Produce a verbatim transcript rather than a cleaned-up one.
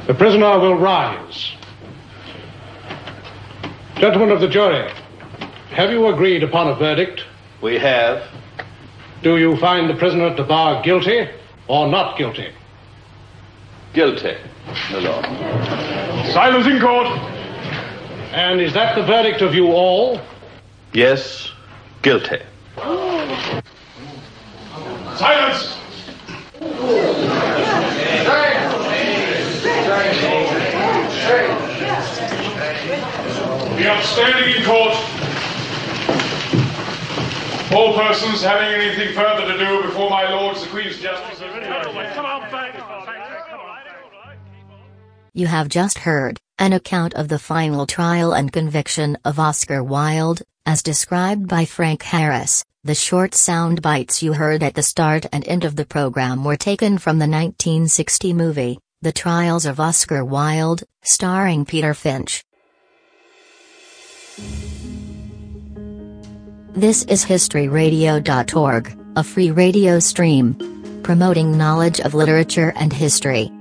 The prisoner will rise. Gentlemen of the jury, have you agreed upon a verdict? We have. Do you find the prisoner at the bar guilty or not guilty? Guilty, my lord. Silence in court. And is that the verdict of you all? Yes, guilty. Silence! Be upstanding in court. All persons having anything further to do before my lords the Queen's Justice. Come on back. You have just heard an account of the final trial and conviction of Oscar Wilde, as described by Frank Harris. The short sound bites you heard at the start and end of the program were taken from the nineteen sixty movie, The Trials of Oscar Wilde, starring Peter Finch. This is history radio dot org, a free radio stream promoting knowledge of literature and history.